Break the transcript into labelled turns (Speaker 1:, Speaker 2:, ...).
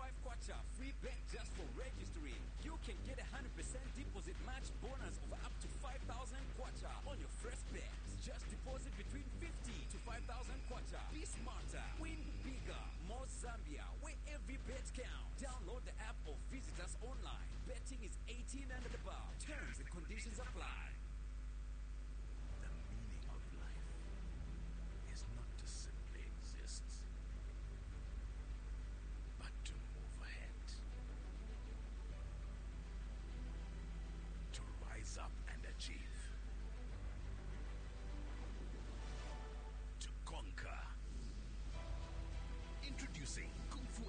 Speaker 1: kwacha free bet just for registering. You can get 100% deposit match bonus of up to 5,000 kwacha on your first bet. Just deposit between 50 to 5,000 kwacha. Be smarter, win bigger. More Zambia, where every bet counts. Download the app or visit us online. Betting is 18 and above. Terms and conditions apply.
Speaker 2: The meaning of life is not to simply exist, but to move ahead, to rise up and achieve, to conquer. Introducing Kung Fu